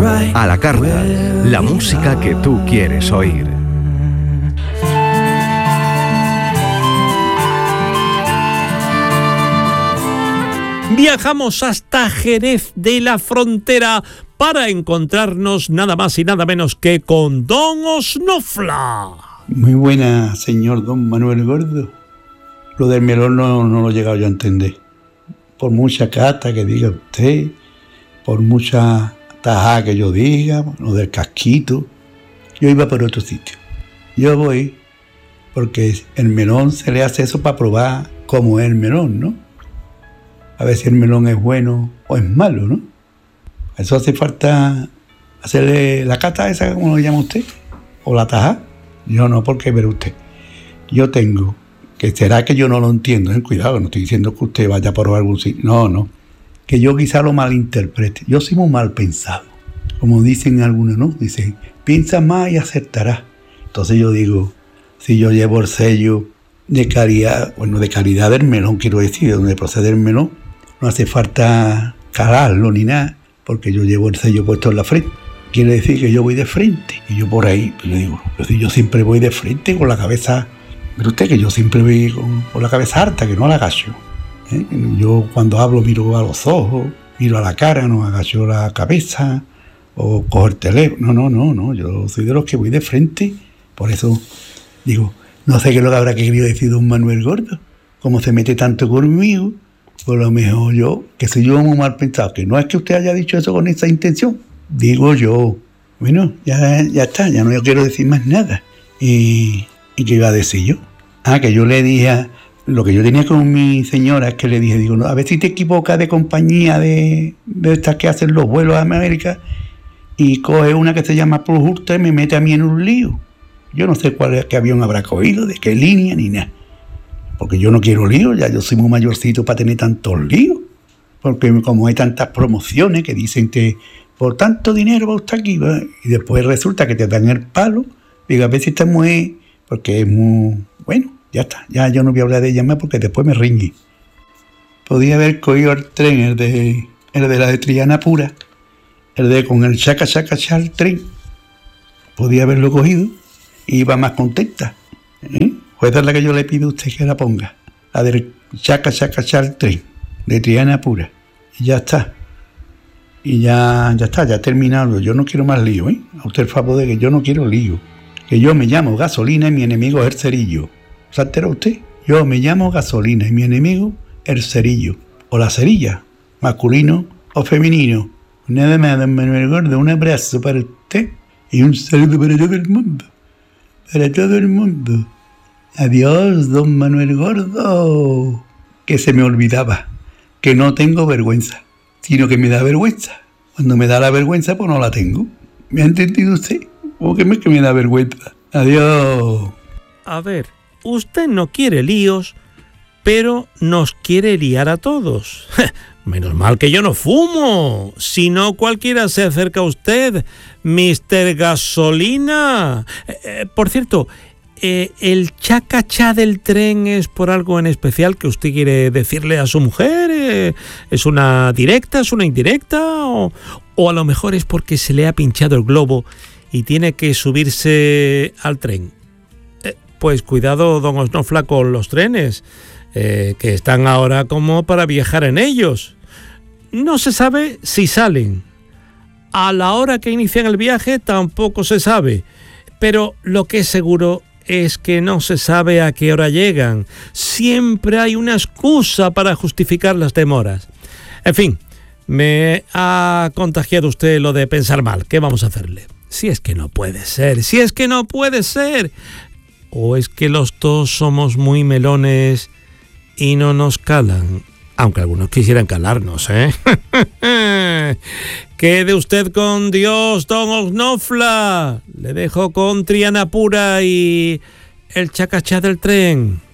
A la carta, la música que tú quieres oír. Viajamos hasta Jerez de la Frontera para encontrarnos nada más y nada menos que con Don Osnofla. Muy buena, señor Don Manuel Gordo. Lo del melón no lo he llegado yo a entender. Por mucha cata que diga usted, por mucha tajada que yo diga, lo del casquito, yo iba por otro sitio. Yo voy porque el melón se le hace eso para probar cómo es el melón, ¿no? A ver si el melón es bueno o es malo, ¿no? Eso hace falta hacerle la cata esa, ¿cómo lo llama usted? O la tajada. Yo no, porque ver usted. Yo tengo, que será que yo no lo entiendo, cuidado, no estoy diciendo que usted vaya por algún sitio. No. Que yo quizá lo malinterprete. Yo soy muy mal pensado. Como dicen algunos, ¿no? Dicen, piensa más y acertarás. Entonces yo digo, si yo llevo el sello de calidad, bueno, de calidad del melón, quiero decir, de donde procede el melón, no hace falta calarlo ni nada, porque yo llevo el sello puesto en la frente. Quiere decir que yo voy de frente. Y yo por ahí, pues le digo, yo siempre voy de frente con la cabeza. Pero usted, que yo siempre voy con la cabeza harta, que no la agacho. Yo cuando hablo miro a los ojos, miro a la cara, no agacho la cabeza, o cojo el teléfono. No, yo soy de los que voy de frente. Por eso digo, no sé qué es lo que habrá querido decir don Manuel Gordo, cómo se mete tanto conmigo. Por lo mejor yo, que soy yo muy mal pensado, que no es que usted haya dicho eso con esa intención, digo yo. Bueno, ya está, ya no quiero decir más nada. ¿Y qué iba a decir yo? Que yo le dije, lo que yo tenía con mi señora es que le dije, digo, no, a ver si te equivocas de compañía de estas que hacen los vuelos a América y coge una que se llama Plus Ultra y me mete a mí en un lío. Yo no sé qué avión habrá cogido, de qué línea ni nada. Porque yo no quiero líos, ya yo soy muy mayorcito para tener tantos líos. Porque como hay tantas promociones que dicen que por tanto dinero va usted aquí, ¿verdad? Y después resulta que te dan el palo, digo, a ver si está muy... porque es muy... Bueno, ya está, ya yo no voy a hablar de ella más porque después me riñe. Podía haber cogido el tren, el de la de Triana Pura, con el chaca el tren. Podía haberlo cogido y iba más contenta. Pues es la que yo le pido a usted que la ponga, la del chaca el tren, de Triana Pura. Y ya está. Y ya está, ya he terminado. Yo no quiero más lío, A usted el favor de que yo no quiero lío. Que yo me llamo Gasolina y mi enemigo es el cerillo. ¿Se entera usted? Yo me llamo Gasolina y mi enemigo el cerillo. O la cerilla, masculino o femenino. Nada más, don Manuel Gordo, un abrazo para usted y un saludo para todo el mundo. Para todo el mundo. Adiós, don Manuel Gordo. Que se me olvidaba que no tengo vergüenza, sino que me da vergüenza. Cuando me da la vergüenza, pues no la tengo. ¿Me ha entendido usted? ¿Cómo que me da vergüenza? Adiós. A ver, usted no quiere líos, pero nos quiere liar a todos. Menos mal que yo no fumo. Si no, cualquiera se acerca a usted, Mr. Gasolina. Por cierto, ¿el chacachá del tren es por algo en especial que usted quiere decirle a su mujer? ¿Es una directa, es una indirecta? ¿O a lo mejor es porque se le ha pinchado el globo y tiene que subirse al tren? Pues cuidado, don Osnofla, con los trenes, que están ahora como para viajar en ellos. No se sabe si salen. A la hora que inician el viaje tampoco se sabe. Pero lo que es seguro es que no se sabe a qué hora llegan. Siempre hay una excusa para justificar las demoras. En fin, me ha contagiado usted lo de pensar mal. ¿Qué vamos a hacerle? Si es que no puede ser, si es que no puede ser. ¿O es que los dos somos muy melones y no nos calan? Aunque algunos quisieran calarnos, ¿eh? Quede usted con Dios, don Osnofla. Le dejo con Triana Pura y el chacachá del tren.